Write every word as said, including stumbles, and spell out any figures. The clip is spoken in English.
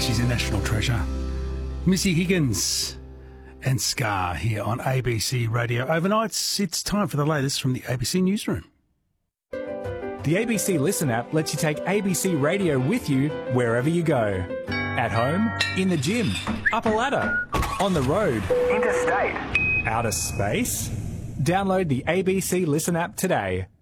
she's a national treasure. Missy Higgins and Scar here on A B C Radio Overnights. It's time for the latest from the A B C Newsroom. The A B C Listen app lets you take A B C Radio with you wherever you go. At home, in the gym, up a ladder, on the road, interstate, outer space. Download the A B C Listen app today.